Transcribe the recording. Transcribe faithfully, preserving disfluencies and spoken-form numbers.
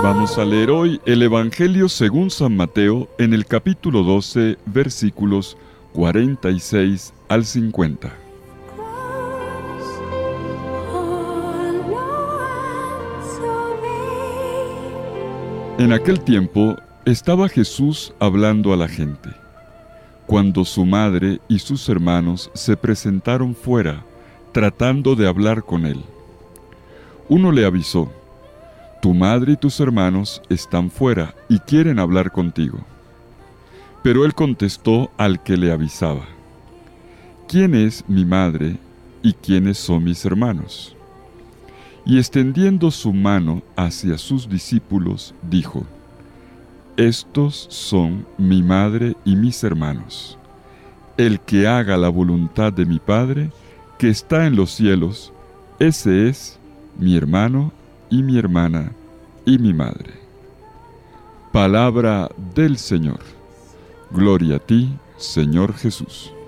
Vamos a leer hoy el Evangelio según San Mateo en el capítulo doce, versículos cuarenta y seis al cincuenta. En aquel tiempo estaba Jesús hablando a la gente, cuando su madre y sus hermanos se presentaron fuera, tratando de hablar con él. Uno le avisó: «Tu madre y tus hermanos están fuera y quieren hablar contigo». Pero él contestó al que le avisaba: «¿Quién es mi madre y quiénes son mis hermanos?». Y extendiendo su mano hacia sus discípulos, dijo: «Estos son mi madre y mis hermanos. El que haga la voluntad de mi Padre, que está en los cielos, ese es mi hermano y mi hermana y mi madre». Palabra del Señor. Gloria a ti, Señor Jesús.